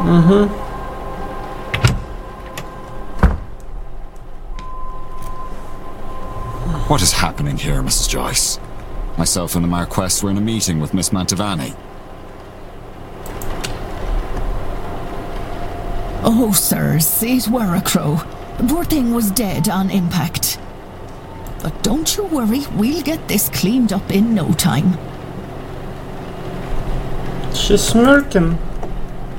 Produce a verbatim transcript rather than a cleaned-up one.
Угу. What is happening here, Missus Joyce? Myself and the Marquess were in a meeting with Miss Mantovani. Oh, sirs, it were a crow. The poor thing was dead on impact. But don't you worry, we'll get this cleaned up in no time. She's smirking.